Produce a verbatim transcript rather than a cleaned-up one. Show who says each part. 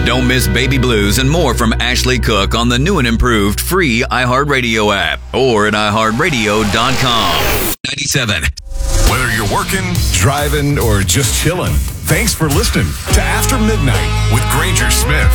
Speaker 1: Don't miss Baby Blues and more from Ashley Cook on the new and improved free iHeartRadio app or at i heart radio dot com. ninety-seven.
Speaker 2: Whether you're working, driving, or just chilling, thanks for listening to After Midnight with Granger Smith.